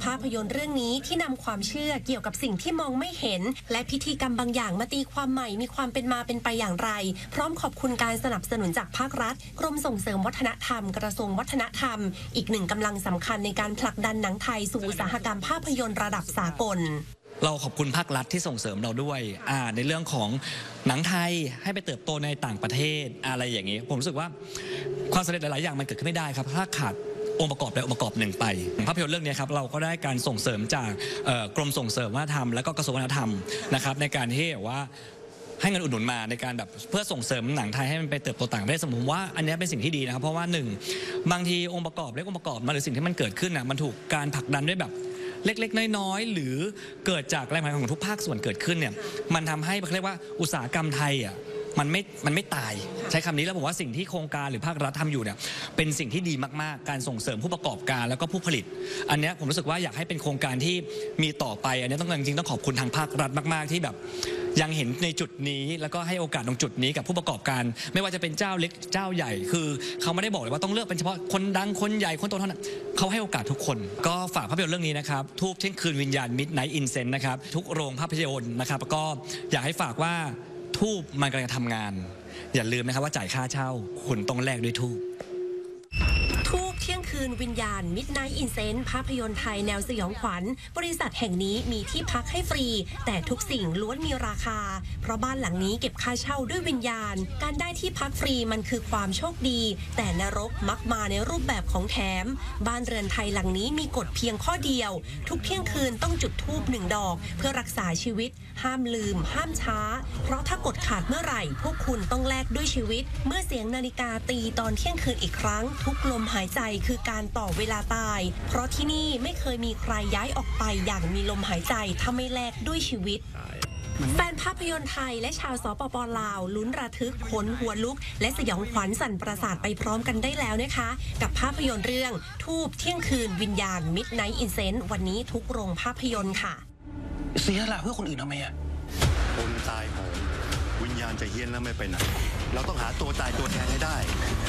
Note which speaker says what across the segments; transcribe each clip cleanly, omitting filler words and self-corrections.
Speaker 1: าพยนตร์เรื่องนี้ที่นำความเชื่อเกี่ยวกับสิ่งที่มองไม่เห็นและพิธีกรรมบางอย่างมาตีความใหม่มีความเป็นมาเป็นไปอย่างไรพร้อมขอบคุณการสนับสนุนจากภาครัฐกรมส่งเสริมวัฒนธรรมกระทรวงวัฒนธรรมอีกหนึ่งกำลังสำคัญในการผลักดันหนังไทยสู่อุตสาหกรรมภาพยนตร์ระดับสากล
Speaker 2: เราขอบคุณภาครัฐที่ส่งเสริมเราด้วยในเรื่องของหนังไทยให้ไปเติบโตในต่างประเทศอะไรอย่างนี้ผมรู้สึกว่าความสำเร็จหลายๆอย่างมันเกิดขึ้นไม่ได้ครับถ้าขาดองค์ประกอบใดองค์ประกอบหนึ่งไปภาพยนตร์เรื่องนี้ครับเราก็ได้การส่งเสริมจากกรมส่งเสริมวัฒนธรรมและก็กระทรวงวัฒนธรรมนะครับในการที่ว่าให้เงินอุดหนุนมาในการแบบเพื่อส่งเสริมหนังไทยให้มันไปเติบโตต่างประเทศสมมติว่าอันนี้เป็นสิ่งที่ดีนะครับเพราะว่า1บางทีองค์ประกอบเล็กองค์ประกอบมาหรือสิ่งที่มันเกิดขึ้นมันถูกการผลักดันด้วยแบบเล็กๆน้อยๆหรือเกิดจากแรงผลักดันของทุกภาคส่วนเกิดขึ้นเนี่ยมันทำให้เรียกว่าอุตสาหกรรมไทยมันไม่ตายใช้คำนี้แล้วผมว่าสิ่งที่โครงการหรือภาครัฐทำอยู่เนี่ยเป็นสิ่งที่ดีมากๆการส่งเสริมผู้ประกอบการแล้วก็ผู้ผลิตอันนี้ผมรู้สึกว่าอยากให้เป็นโครงการที่มีต่อไปอันนี้ต้องจริงๆต้องขอบคุณทางภาครัฐมากๆที่แบบยังเห็นในจุดนี้แล้วก็ให้โอกาสตรงจุดนี้กับผู้ประกอบการไม่ว่าจะเป็นเจ้าเล็กเจ้าใหญ่คือเขาไม่ได้บอกเลยว่าต้องเลือกเป็นเฉพาะคนดังคนใหญ่คนโตเท่านั้นเขาให้โอกาสทุกคนก็ฝากภาพยนตร์เรื่องนี้นะครับทูบเที่ยงคืนวิญญาณ Midnight Incense นะครับทุกโรงภาพยนตร์นะครับก็อยากให้ฝากว่าทูบมันกำลังทำงานอย่าลืมนะครับว่าจ่ายค่าเช่าคุณต้องแลกด้วยทูบ
Speaker 1: เที่ยงคืนวิญญาณ Midnight Incense ภาพยนตร์ไทยแนวสยองขวัญบริษัทแห่งนี้มีที่พักให้ฟรีแต่ทุกสิ่งล้วนมีราคาเพราะบ้านหลังนี้เก็บค่าเช่าด้วยวิญญาณการได้ที่พักฟรีมันคือความโชคดีแต่นรกมักมาในรูปแบบของแถมบ้านเรือนไทยหลังนี้มีกฎเพียงข้อเดียวทุกเที่ยงคืนต้องจุดธูป1 ดอกเพื่อรักษาชีวิตห้ามลืมห้ามช้าเพราะถ้ากฎขาดเมื่อไหร่พวกคุณต้องแลกด้วยชีวิตเมื่อเสียงนาฬิกาตีตอนเที่ยงคืนอีกครั้งทุกลมหายใจคือการต่อเวลาตายเพราะที่นี่ไม่เคยมีใครย้ายออกไปอย่างมีลมหายใจถ้าไม่แลกด้วยชีวิตแฟนภาพยนตร์ไทยและชาวสปป.ลาวลุ้นระทึกขนหัวลุกและสยองขวัญสั่นประสาทไปพร้อมกันได้แล้วนะคะกับภาพยนตร์เรื่องทูบเที่ยงคืนวิญญาณ Midnight Incense วันนี้ทุกโรงภาพยนตร์ค่ะ
Speaker 3: เสียละเพื่อคนอื่นทำไม
Speaker 4: คนตายโหงวิญญาณจะเฮี้ยนแล้วไม่ไปไหนเราต้องหาตัวตายตัวแทนให้ได้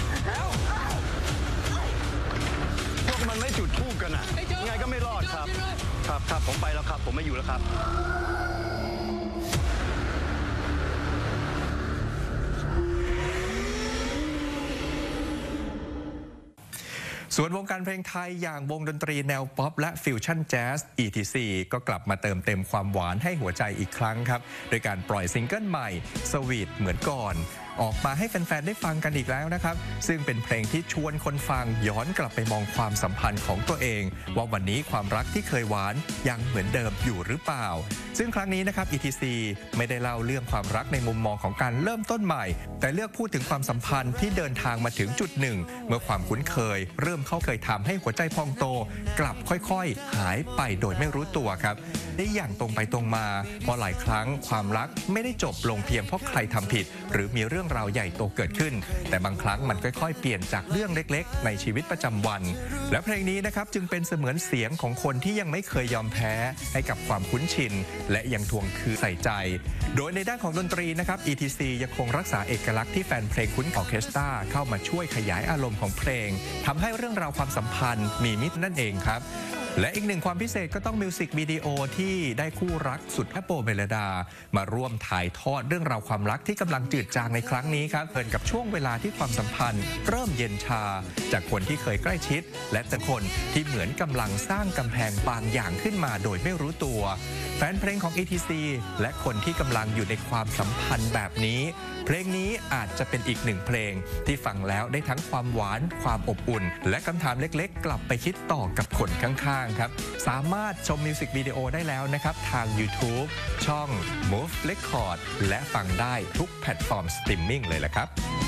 Speaker 4: พวกมันไม่จุดธูปกันยังไงก็ไม่รอดครับครับผมไปแล้วครับผมไม่อยู่แล้วครับ
Speaker 5: ส่วนวงการเพลงไทยอย่างวงดนตรีแนวป๊อปและฟิวชั่นแจ๊ส ETC ก็กลับมาเติมเต็มความหวานให้หัวใจอีกครั้งครับโดยการปล่อยซิงเกิลใหม่สวีทเหมือนก่อนออกมาให้แฟนๆได้ฟังกันอีกแล้วนะครับซึ่งเป็นเพลงที่ชวนคนฟังย้อนกลับไปมองความสัมพันธ์ของตัวเองว่าวันนี้ความรักที่เคยหวานยังเหมือนเดิมอยู่หรือเปล่าซึ่งครั้งนี้นะครับ ETC ไม่ได้เล่าเรื่องความรักในมุมมองของการเริ่มต้นใหม่แต่เลือกพูดถึงความสัมพันธ์ที่เดินทางมาถึงจุดหนึ่งเมื่อความคุ้นเคยเริ่มเคยทำให้หัวใจพองโตกลับค่อยๆหายไปโดยไม่รู้ตัวครับได้อย่างตรงไปตรงมาเพราะหลายครั้งความรักไม่ได้จบลงเพียงเพราะใครทำผิดหรือมีเรื่องราวใหญ่โตเกิดขึ้นแต่บางครั้งมันค่อยๆเปลี่ยนจากเรื่องเล็กๆในชีวิตประจำวันและเพลงนี้นะครับจึงเป็นเสมือนเสียงของคนที่ยังไม่เคยยอมแพ้ให้กับความคุ้นชินและยังทวงคืนใส่ใจโดยในด้านของดนตรีนะครับ ETC ยังคงรักษาเอกลักษณ์ที่แฟนเพลงคุ้นออร์เคสตราเข้ามาช่วยขยายอารมณ์ของเพลงทำให้เรื่องราวความสัมพันธ์มีมิตรนั่นเองครับและอีกหนึ่งความพิเศษก็ต้องมิวสิกวิดีโอที่ได้คู่รักสุดแอปโปเมลดามาร่วมถ่ายทอดเรื่องราวความรักที่กำลังจืดจางในครั้งนี้ครับเพลินกับช่วงเวลาที่ความสัมพันธ์เริ่มเย็นชาจากคนที่เคยใกล้ชิดและแต่คนที่เหมือนกำลังสร้างกำแพงบางอย่างขึ้นมาโดยไม่รู้ตัวแฟนเพลงของ ETC และคนที่กำลังอยู่ในความสัมพันธ์แบบนี้เพลงนี้อาจจะเป็นอีกหนึ่งเพลงที่ฟังแล้วได้ทั้งความหวานความอบอุ่นและคำถามเล็กๆกลับไปคิดต่อกับคนข้างๆครับสามารถชมมิวสิกวิดีโอได้แล้วนะครับทาง YouTube ช่อง Move Record และฟังได้ทุกแพลตฟอร์มสตรีมมิ่งเลยละครับ